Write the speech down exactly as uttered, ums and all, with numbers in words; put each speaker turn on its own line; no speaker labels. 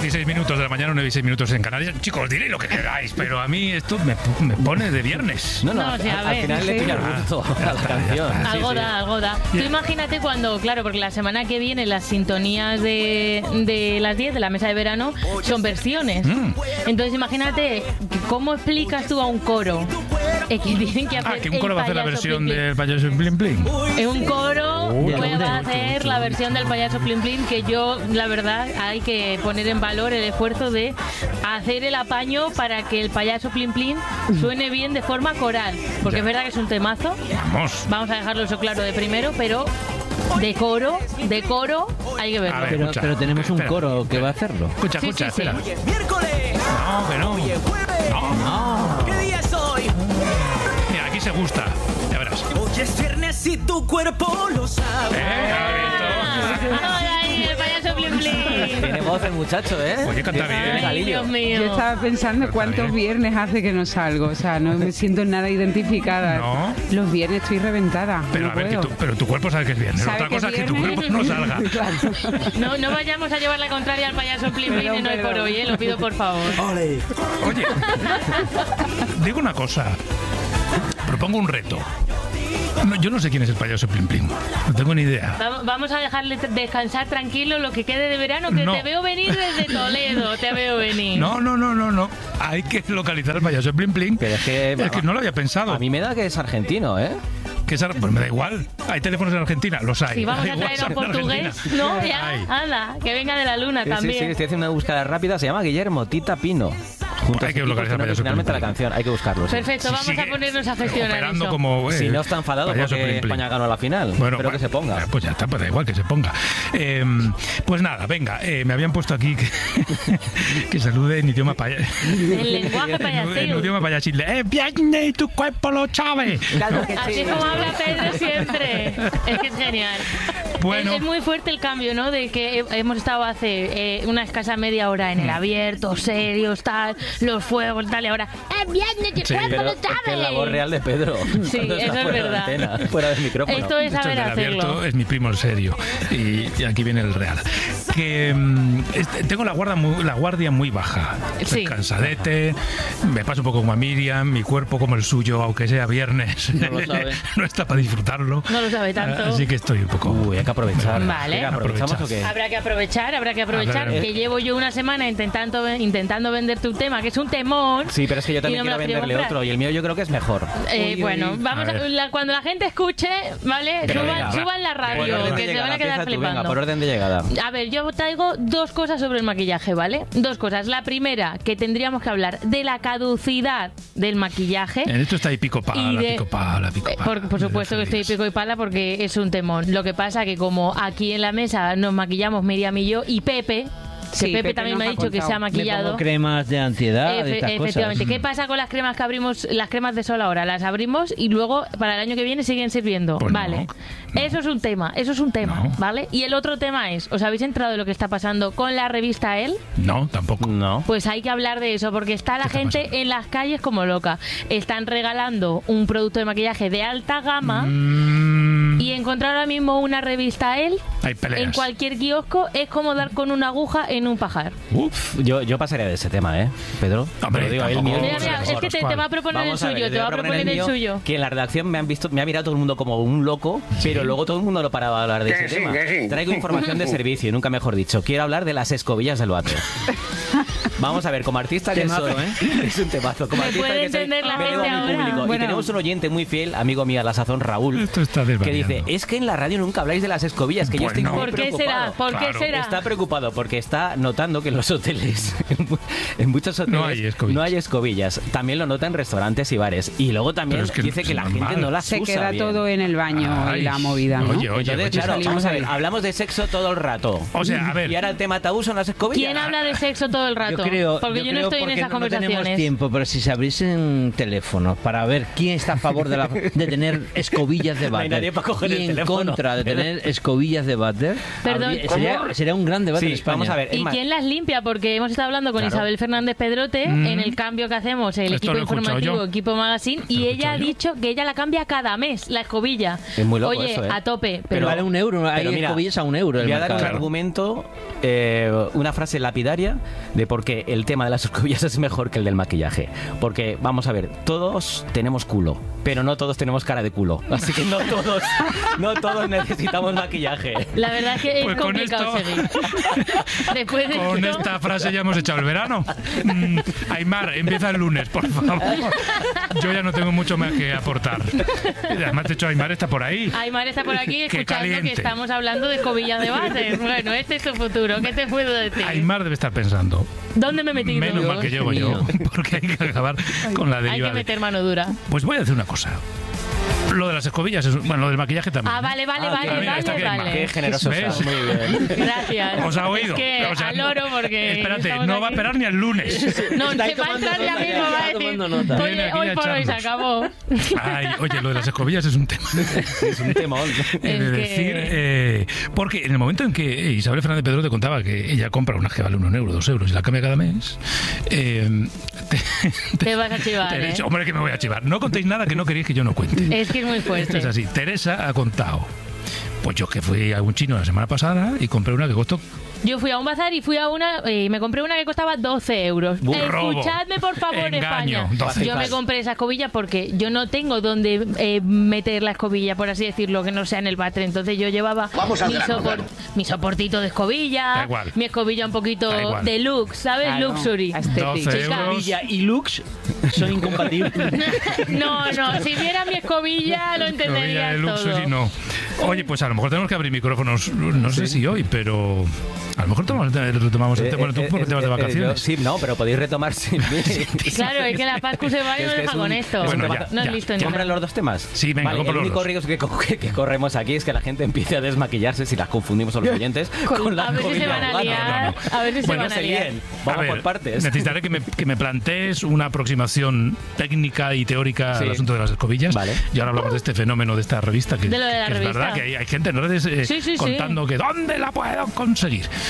dieciséis minutos de la mañana, nueve y seis minutos en Canarias. Chicos, diréis lo que queráis, pero a mí esto me, me pone de viernes.
No, no,
No,
al,
o sea, a
al
ver,
final le
sí.
tira el gusto a la canción.
Sí,
Algo
sí.
da, algo da. Tú imagínate cuando, claro, porque la semana que viene las sintonías de, de las diez de la mesa de verano son versiones.
Mm.
Entonces imagínate, ¿cómo explicas tú a un coro? Es que tienen que hacer
Ah, que un
el
coro va a hacer la
payaso
versión
Plim Plim.
del payaso Plim Plim.
Es un coro
Uy,
que
uy,
va a
uy,
hacer
uy,
la
uy.
versión del payaso Plim Plim, que yo, la verdad, hay que poner en valor el esfuerzo de hacer el apaño para que el payaso Plim Plim suene bien de forma coral. Porque
Ya.
es verdad que es un temazo.
Vamos.
Vamos a dejarlo eso claro de primero, pero de coro, de coro, hay que verlo.
A ver,
Pero,
escucha.
pero tenemos un
Espera.
coro que va a hacerlo.
Escucha,
Sí,
escucha,
sí, sí.
espera.
Miércoles,
No, que no.
hoy es jueves.
No.
¿Qué día es hoy?
Mira, aquí se gusta. Ya verás.
Hoy es viernes y tu cuerpo lo sabe.
¿Eh?
Ah, ahí, el payaso Plim Plim.
Tiene voz el muchacho, ¿eh?
Oye, canta bien.
Tiene
Ay,
galillo.
Dios mío.
Yo estaba pensando cuántos
bien.
viernes hace que no salgo. O sea, no me siento nada identificada.
No.
Los viernes estoy reventada.
Pero
no
a ver, que
puedo.
tu, pero tu cuerpo sabe que es viernes.
¿Sabe
Otra
que
cosa
es
es que tu
viernes?
cuerpo no salga.
Claro.
No, no vayamos a llevar la contraria al payaso Plim Plim
Perdón,
en hoy por
perdón.
hoy, ¿eh? Lo pido por favor.
Ole.
Oye, digo una cosa. Propongo un reto. No, yo no sé quién es el payaso Plim Plim. No tengo ni idea.
Vamos- Vamos a dejarle t- descansar tranquilo lo que quede de verano, que
No.
te veo venir desde Toledo, te veo venir.
No, no, no, no, no. Hay que localizar al payaso Plim Plim.
Pero es que-
Es que no lo había pensado.
A mí me da que es argentino, ¿eh?
Que es ar- pues me da igual. Hay teléfonos en Argentina, los hay.
Si vamos
Hay
a traer a
WhatsApp
un
en
portugués,
Argentina.
no, ya,
Hay.
anda, que venga de la luna
Sí, sí,
también.
sí, estoy haciendo una búsqueda rápida, se llama Guillermo Tita Pino. Junto
Hay
a
que
este tipo
localizar
suena
payaso
originalmente
Plim
la
Plim.
canción, hay que buscarlo. sí.
Perfecto,
Si
vamos
sigue
a ponernos a gestionar
operando
eso.
como, eh,
Si no está enfadado
payaso
porque
Plim Plim.
España ganó la final,
Bueno,
pero
va-
que se ponga.
Pues ya está, pues da igual que se ponga. Eh, pues nada, venga, eh, me habían puesto aquí que, que salude en idioma paya-
El lenguaje
en,
payasil.
idioma payasil. ¡Eh, viernes y tu cuerpo lo sabe!
Así es como habla Pedro siempre. Es que es genial.
Bueno.
Es, es muy fuerte el cambio, ¿no? De que he- hemos estado hace eh, una escasa media hora en el abierto, serios, tal, los fuegos, tal, y ahora ¡es viernes, tu
Sí,
cuerpo
Pero
lo
es que
sabe!
es la voz real de Pedro.
Sí,
Cuando está
eso es
fuera de
verdad.
antena, fuera del micrófono.
Esto es
De hecho,
saber
el del abierto
hacerlo.
es mi primo el serio. Y, y aquí viene el real. Que mm, este, tengo la guardia muy, la guardia muy baja. Estoy
Sí.
cansadete, me paso un poco como a Miriam, mi cuerpo como el suyo, aunque sea viernes.
No lo sabe.
No está para disfrutarlo.
No lo sabe tanto.
Así que estoy un poco.
Uy, hay que aprovechar.
Vale.
Venga, ¿aprovechamos o qué?
Habrá que aprovechar, habrá que aprovechar,
Habrá-
que llevo yo una semana intentando intentando venderte un tema que es un temón.
Sí, pero es que yo también
y no me
quiero
lo quiero
venderle
comprar.
otro y el mío yo creo que es mejor.
Eh,
Uy,
bueno,
uy.
vamos
A
a
ver.
la- cuando la gente escuche, ¿vale?
Pero
Suban,
venga,
suban la
va.
radio,
Por orden
que
de
se van a quedar
empieza tú,
flipando.
venga, por orden de llegada.
A ver, yo traigo dos cosas sobre el maquillaje, ¿vale? Dos cosas. La primera, que tendríamos que hablar de la caducidad del maquillaje.
En esto está ahí pico pala,
Y de-
pico pala, pico
Eh,
pala.
Por, por supuesto que estoy pico y pala porque es un temón. Lo que pasa que como aquí en la mesa nos maquillamos Miriam y yo y Pepe, que
Sí,
Pepe,
Pepe
también
nos
me ha
ha
dicho que
contado.
se ha
Me
maquillado.
Me pongo cremas de antiedad, de
Efe-
estas
efectivamente.
cosas.
¿Qué pasa con las cremas que abrimos, las cremas de sol ahora? Las abrimos y luego para el año que viene siguen sirviendo.
Pues no,
vale.
no.
Eso es un tema, eso es un tema,
No.
¿vale? Y el otro tema es, ¿os habéis enterado de lo que está pasando con la revista Elle?
No, tampoco.
No.
Pues hay que hablar de eso, porque está la
¿Qué está
gente
pasando?
en las calles como loca. Están regalando un producto de maquillaje de alta gama
Mm,
y encontrar ahora mismo una revista Elle
hay peleas.
en cualquier kiosco es como dar con una aguja en un pajar.
Uf.
Yo, yo pasaría de ese tema, ¿eh, Pedro?
Hombre,
Te lo digo, el
tampoco-
mío-
Mira, mira, es que te, te va a proponer
Vamos
el
a ver,
suyo,
yo
te va a
voy
proponer el
mío,
suyo.
Que en la redacción me han visto, me ha mirado todo el mundo como un loco, pero luego todo el mundo no paraba de hablar de
Que
ese
sí,
tema.
que sí.
Traigo información de servicio, nunca mejor dicho. Quiero hablar de las escobillas del váter. Vamos a ver, como artista que
Temazo,
soy,
¿eh?
es un temazo. Como
Me
artista
puede
que soy,
entender la
me debo
gente
a mi
ahora.
público. Y
Bueno.
tenemos un oyente muy fiel, amigo mío a la sazón, Raúl,
Esto está
que
desvariando.
dice, es que en la radio nunca habláis de las escobillas, que yo estoy
Bueno.
muy
¿Por qué
preocupado.
será? ¿Por
Claro.
qué será?
Está preocupado porque está notando que en los hoteles, en mu- en muchos hoteles,
No hay escobillas.
no hay escobillas. También lo nota en restaurantes y bares. Y luego también
Pero es que
dice que
es
la
normal.
gente no las
Se
usa
queda
bien.
todo en el baño
Ay,
y la movida, ¿no?
oye, oye,
Entonces,
oye.
claro,
salimos
vamos a ver,
ahí.
hablamos de sexo todo el rato.
O sea, a ver.
Y ahora el tema tabú son las escobillas.
¿Quién habla de sexo todo el rato?
Yo creo,
porque
yo
yo no
creo
estoy en
porque
esas
no
conversaciones.
tenemos tiempo, pero si se abriesen teléfonos para ver quién está a favor de, la, de tener escobillas de
No hay
váter
nadie para coger
y
el
en
teléfono.
contra de tener escobillas de váter,
Perdón,
habría- sería, sería un gran debate
Sí,
en España.
vamos a ver. es
¿Y
más,
quién las limpia? Porque hemos estado hablando con
Claro.
Isabel Fernández Pedrote
Mm.
en el cambio que hacemos, el
Esto
equipo
lo he escuchado
informativo,
yo.
equipo magazine, y
Lo he
ella ha
escuchado yo.
dicho que ella la cambia cada mes, la escobilla.
Es muy loco
Oye,
eso, ¿eh?
a tope.
Pero
Pero,
vale un euro, hay
Pero mira,
escobillas a un euro.
Voy
el
a dar un
mercado.
argumento, eh, una frase lapidaria de por qué el tema de las escobillas es mejor que el del maquillaje. Porque, vamos a ver, todos tenemos culo, pero no todos tenemos cara de culo. Así que no todos, no todos necesitamos maquillaje.
la verdad es que es
Pues con
complicado
esto-
seguir. Después de
Con
esto-
esta frase ya hemos echado el verano. Mm, Aymar, empieza el lunes, por favor. Yo ya no tengo mucho más que aportar. Además, de hecho, Aymar está por ahí.
Aymar está por aquí
Qué
escuchando
caliente.
que estamos hablando de escobillas de váter. Bueno, este es tu futuro. ¿Qué te puedo decir?
Aymar debe estar pensando.
¿Dónde me he metido?
Menos mal que llego yo,
mío.
porque hay que acabar con la
Hay
deriva.
que
de-
meter mano dura.
Pues voy a decir una cosa. Lo de las escobillas, es, bueno, lo del maquillaje también.
Ah, vale, vale,
Ah,
vale,
mira,
vale,
está que
vale.
Aymar.
Qué generoso
¿Ves?
estás, muy bien.
Gracias.
¿Os ha oído?
Es que
O sea,
al loro porque...
Espérate,
estamos
no va a
aquí.
esperar ni el lunes.
No,
Está
se va a
tomando
entrar ya
nota,
mismo,
ya
va a
está
decir,
tomando nota.
Viene
oye,
aquí
hoy
a
por hoy se
echarnos.
acabó.
Ay, oye, lo de las escobillas es un tema.
Es un temón.
He de
Es que-
decir, eh, porque en el momento en que Isabel Fernández Pedro te contaba que ella compra unas que valen un euro, dos euros y la cambia cada mes, eh, te,
Te vas a chivar,
te he
¿eh?
dicho, hombre, que me voy a chivar. No contéis nada que no queréis que yo no cuente.
Es que es muy
Esto
fuerte.
es así. Teresa ha contado. Pues yo que fui a un chino la semana pasada y compré una que costó.
Yo fui a un bazar y fui a una eh, y me compré una que costaba doce euros.
Bu- robo.
Escuchadme, por favor,
Engaño,
España.
doce.
Yo me compré esa escobilla porque yo no tengo donde eh, meter la escobilla, por así decirlo, que no sea en el váter. Entonces yo llevaba mi, sopor- mi soportito de escobilla,
Da igual.
mi escobilla un poquito
Da igual.
deluxe, ¿sabes?
Claro,
Luxury.
aesthetic.
doce
Chica.
euros.
Villa y Lux son incompatibles.
No, no, si viera mi escobilla lo
Escobilla
entenderías
de
todo.
luxury, no. Oye, pues a lo mejor tenemos que abrir micrófonos, no sé si hoy, pero a lo mejor tomamos, retomamos el tema. Bueno, tú porque te vas de
Eh, eh, eh,
vacaciones.
Sí, no, pero podéis retomar sin mí.
Claro, es que la Pascu se va y
Es
nos
que
deja
es un-
con esto.
Bueno,
un
ya,
tema-
no
ya.
es listo ni
¿Compran
nada.
los dos temas?
Sí, venga,
vale,
compro
el
los
único
dos.
riesgo que, co- que- que corremos aquí es que la gente empiece a desmaquillarse si las confundimos a los oyentes con, la
A ver si se
escobilla
van
de
a
gato.
liar. A ver si se
Bueno,
van a
sé
liar.
bien.
A
Vamos
ver,
por partes.
necesitaré que me, que me plantees una aproximación técnica y teórica
Sí.
al asunto de las escobillas.
Vale.
Y ahora hablamos de este fenómeno de esta revista. Que,
De lo de la
que
revista.
Es verdad que hay, hay gente en redes eh,
Sí, sí, sí.
contando que ¿dónde la puedo conseguir?